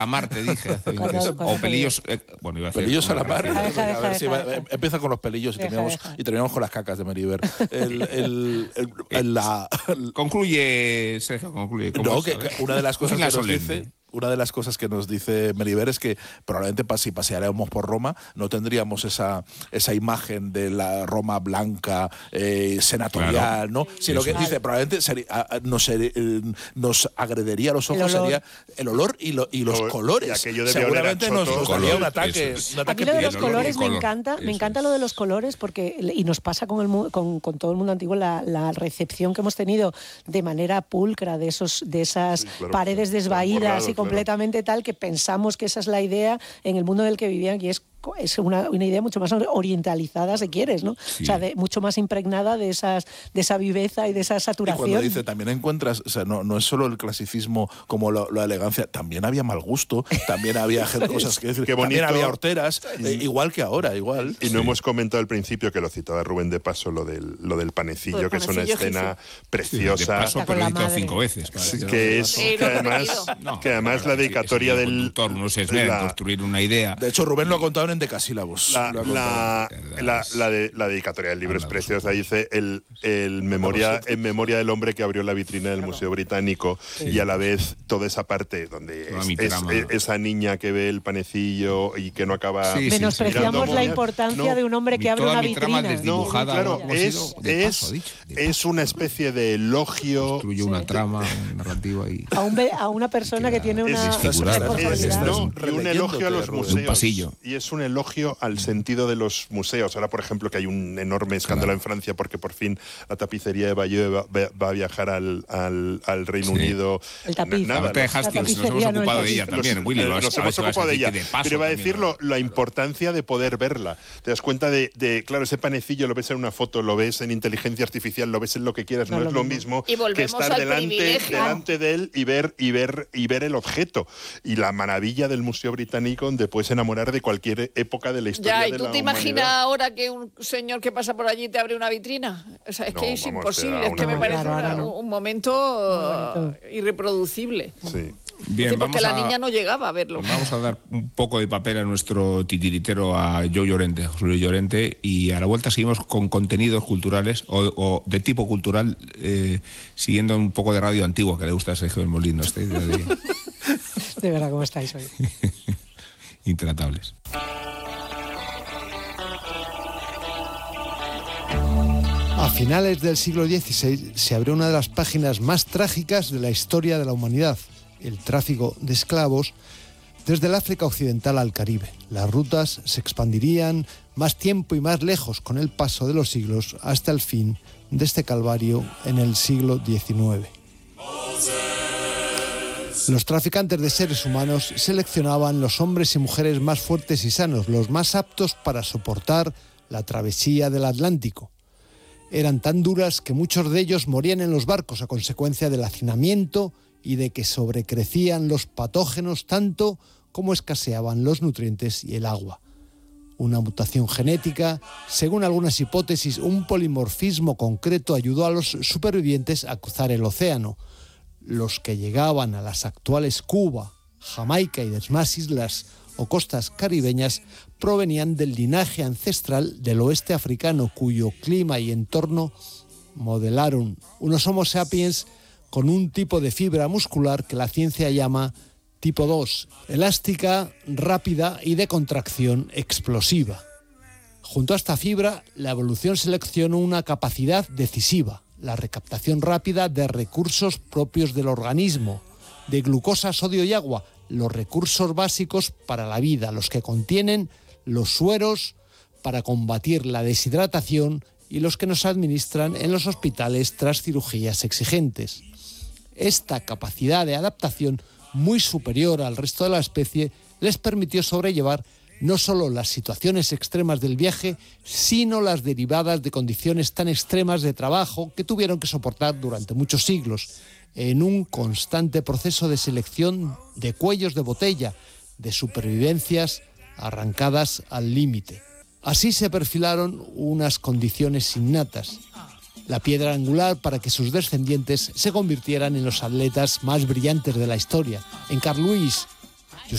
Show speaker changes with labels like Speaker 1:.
Speaker 1: a mar, te dije. O pelillos... bueno, iba a hacer...
Speaker 2: Pelillos a la mar.
Speaker 3: Deja.
Speaker 2: Empieza con los pelillos y terminamos con las cacas de Meriver.
Speaker 1: Concluye, Sergio, concluye.
Speaker 2: No, que una de las cosas que nos dice... Una de las cosas que nos dice Meriver es que probablemente si paseáramos por Roma no tendríamos esa imagen de la Roma blanca, senatorial, claro, ¿no? Sino que dice, probablemente nos agrediría los ojos, sería el olor y los colores. Seguramente nos daría un ataque.
Speaker 3: A mí lo de los colores me encanta lo de los colores, porque, y nos pasa con todo el mundo antiguo, la recepción que hemos tenido de manera pulcra de esas paredes desvaídas y completamente tal, que pensamos que esa es la idea en el mundo en el que vivían, y es una idea mucho más orientalizada, si quieres, ¿no? Sí. O sea, mucho más impregnada de esa viveza y de esa saturación.
Speaker 2: Y cuando dice, también encuentras, o sea, no es solo el clasicismo como la elegancia, también había mal gusto, también había cosas que decir, también había horteras, igual que ahora, igual.
Speaker 4: Y no hemos comentado al principio, que lo citaba Rubén de paso, lo del panecillo, que es una escena preciosa.
Speaker 1: De paso, pero lo 5 veces.
Speaker 4: Que además la dedicatoria del...
Speaker 1: no se esmera en construir una idea.
Speaker 2: De hecho, Rubén lo ha contado en decasílabos.
Speaker 4: La dedicatoria del libro es preciosa. Dice en memoria del hombre que abrió la vitrina del Museo Británico, y a la vez toda esa parte donde esa niña que ve el panecillo y que no acaba...
Speaker 3: Menospreciamos la importancia de un hombre que abre una vitrina.
Speaker 4: Es una especie de elogio...
Speaker 1: Construye una trama narrativa y...
Speaker 3: A una persona que tiene una
Speaker 4: responsabilidad. Y un elogio a los museos.
Speaker 1: Un pasillo.
Speaker 4: Y es un elogio al sentido de los museos. Ahora, por ejemplo, que hay un enorme escándalo en Francia porque por fin la tapicería de Bayeux va a viajar al Reino Unido.
Speaker 3: El tapiz.
Speaker 1: La de Hastings, nos hemos ocupado de ella también, Willy.
Speaker 4: Nos hemos ocupado de ella. Pero iba a decir la importancia de poder verla. Te das cuenta claro, ese panecillo lo ves en una foto, lo ves en inteligencia artificial, lo ves en lo que quieras, no es lo mismo que estar delante de él y ver el objeto. Y la maravilla del Museo Británico, donde puedes enamorar de cualquier época de la historia de la humanidad.
Speaker 5: ¿Y tú te imaginas ahora que un señor que pasa por allí te abre una vitrina? O sea, es que es imposible, es que me parece un momento irreproducible.
Speaker 4: Sí.
Speaker 1: Bien,
Speaker 5: porque la niña no llegaba a verlo.
Speaker 1: Vamos a dar un poco de papel a nuestro titiritero, a Joe Llorente, José Luis Llorente, y a la vuelta seguimos con contenidos culturales o de tipo cultural, siguiendo un poco de radio antigua que le gusta a Sergio del Molino.
Speaker 3: De verdad, ¿cómo estáis hoy?
Speaker 1: Intratables.
Speaker 6: A finales del siglo XVI se abrió una de las páginas más trágicas de la historia de la humanidad: el tráfico de esclavos desde el África Occidental al Caribe. Las rutas se expandirían más tiempo y más lejos con el paso de los siglos hasta el fin de este calvario en el siglo XIX. Los traficantes de seres humanos seleccionaban los hombres y mujeres más fuertes y sanos, los más aptos para soportar la travesía del Atlántico. Eran tan duras que muchos de ellos morían en los barcos a consecuencia del hacinamiento y de que sobrecrecían los patógenos tanto como escaseaban los nutrientes y el agua. Una mutación genética, según algunas hipótesis, un polimorfismo concreto ayudó a los supervivientes a cruzar el océano. Los que llegaban a las actuales Cuba, Jamaica y demás islas o costas caribeñas provenían del linaje ancestral del oeste africano, cuyo clima y entorno modelaron unos Homo sapiens con un tipo de fibra muscular que la ciencia llama tipo 2, elástica, rápida y de contracción explosiva. Junto a esta fibra, la evolución seleccionó una capacidad decisiva: la recaptación rápida de recursos propios del organismo, de glucosa, sodio y agua, los recursos básicos para la vida, los que contienen los sueros para combatir la deshidratación y los que nos administran en los hospitales tras cirugías exigentes. Esta capacidad de adaptación, muy superior al resto de la especie, les permitió sobrellevar no solo las situaciones extremas del viaje, sino las derivadas de condiciones tan extremas de trabajo que tuvieron que soportar durante muchos siglos, en un constante proceso de selección de cuellos de botella, de supervivencias arrancadas al límite. Así se perfilaron unas condiciones innatas, la piedra angular para que sus descendientes se convirtieran en los atletas más brillantes de la historia, en Carl Lewis,